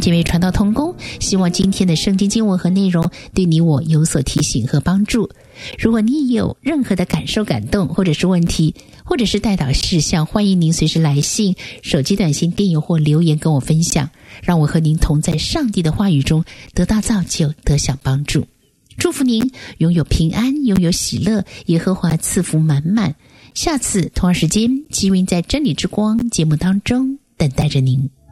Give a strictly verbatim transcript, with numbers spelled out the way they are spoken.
姐妹传道同工，希望今天的圣经经文和内容对你我有所提醒和帮助。如果你有任何的感受、感动，或者是问题，或者是代祷事项，欢迎您随时来信、手机短信、电邮或留言跟我分享，让我和您同在上帝的话语中得到造就，得享帮助。祝福您拥有平安，拥有喜乐，耶和华赐福满满。下次同样时间，积云在真理之光节目当中等待着您。